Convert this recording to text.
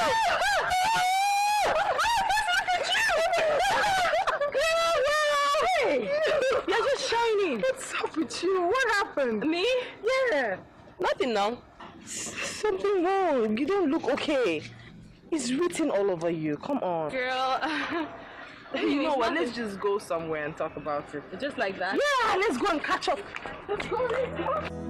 Hey, you're just shining. What's up with you? What happened? Me? Yeah. Nothing now. Something wrong. You don't look okay. It's written all over you. Come on. Girl. You know what? Let's just go somewhere and talk about it. Just like that? Yeah, let's go and catch up. Let's go.